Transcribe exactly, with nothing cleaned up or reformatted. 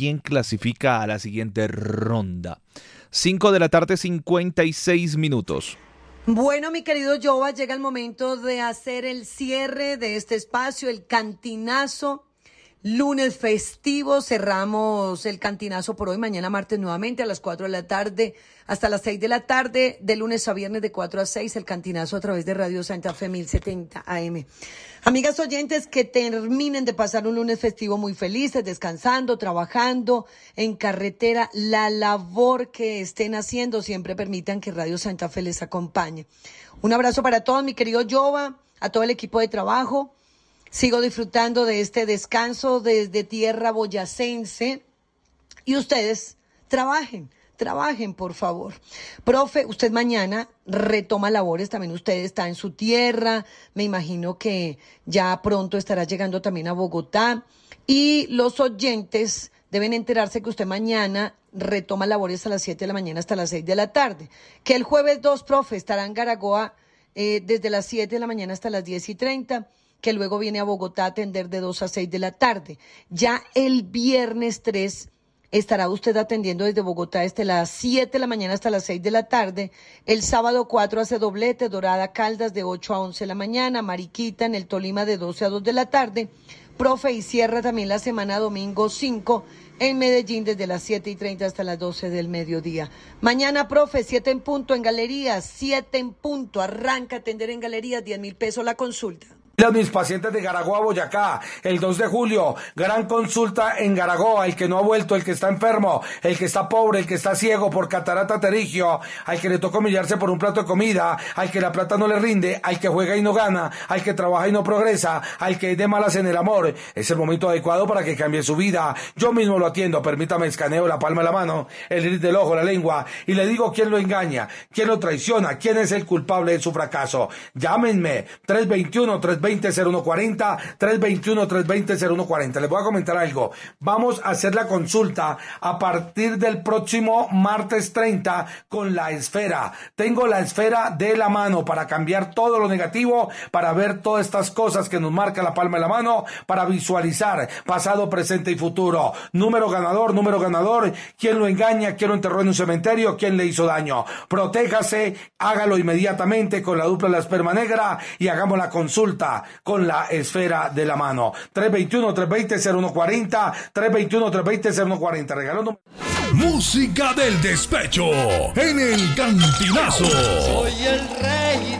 quién clasifica a la siguiente ronda. cinco de la tarde, cincuenta y seis minutos. Bueno, mi querido Jova, llega el momento de hacer el cierre de este espacio, el cantinazo. Lunes festivo, cerramos el cantinazo por hoy, mañana martes nuevamente a las cuatro de la tarde hasta las seis de la tarde, de lunes a viernes de cuatro a seis, el cantinazo a través de Radio Santa Fe mil setenta A M. Amigas oyentes, que terminen de pasar un lunes festivo muy felices, descansando, trabajando en carretera, la labor que estén haciendo, siempre permitan que Radio Santa Fe les acompañe. Un abrazo para todos, mi querido Jova, a todo el equipo de trabajo. Sigo disfrutando de este descanso desde tierra boyacense. Y ustedes, trabajen, trabajen, por favor. Profe, usted mañana retoma labores, también usted está en su tierra. Me imagino que ya pronto estará llegando también a Bogotá. Y los oyentes deben enterarse que usted mañana retoma labores a las siete de la mañana hasta las seis de la tarde. Que el jueves dos, profe, estará en Garagoa eh, desde las siete de la mañana hasta las diez y treinta. Que luego viene a Bogotá a atender de dos a seis de la tarde. Ya el viernes tres estará usted atendiendo desde Bogotá desde las siete de la mañana hasta las seis de la tarde. El sábado cuatro hace doblete, Dorada Caldas de ocho a once de la mañana, Mariquita en el Tolima de doce a dos de la tarde. Profe, y cierra también la semana domingo cinco en Medellín desde las siete y treinta hasta las doce del mediodía. Mañana, profe, siete en punto en Galerías, siete en punto, arranca a atender en Galerías, diez mil pesos la consulta. Mis pacientes de Garagoa, Boyacá, el dos de julio, gran consulta en Garagoa, el que no ha vuelto, el que está enfermo, el que está pobre, el que está ciego por catarata terigio, al que le toca humillarse por un plato de comida, al que la plata no le rinde, al que juega y no gana, al que trabaja y no progresa, al que es de malas en el amor. Es el momento adecuado para que cambie su vida. Yo mismo lo atiendo, permítame, escaneo la palma de la mano, el iris del ojo, la lengua, y le digo quién lo engaña, quién lo traiciona, quién es el culpable de su fracaso. Llámenme, tres veintiuno, tres veinte, cero uno cuarenta, tres veintiuno, tres veinte, cero uno cuarenta. Les voy a comentar algo. Vamos a hacer la consulta a partir del próximo martes treinta con la esfera. Tengo la esfera de la mano para cambiar todo lo negativo, para ver todas estas cosas que nos marca la palma de la mano, para visualizar pasado, presente y futuro. Número ganador, número ganador. ¿Quién lo engaña? ¿Quién lo enterró en un cementerio? ¿Quién le hizo daño? Protéjase, hágalo inmediatamente con la dupla de la esperma negra y hagamos la consulta con la esfera de la mano. tres veintiuno, tres veinte, cero uno cuarenta, tres veintiuno, tres veinte, cero uno cuarenta. Regalo número... Música del despecho en el Cantinazo. Soy el rey